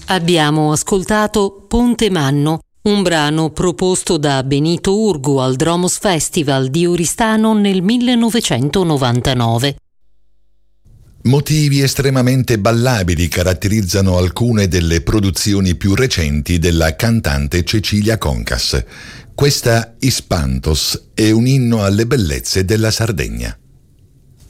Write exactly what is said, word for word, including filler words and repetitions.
Abbiamo ascoltato Ponte Manno, un brano proposto da Benito Urgu al Dromos Festival di Oristano nel millenovecentonovantanove. Motivi estremamente ballabili caratterizzano alcune delle produzioni più recenti della cantante Cecilia Concas. Questa Ispantos è un inno alle bellezze della Sardegna.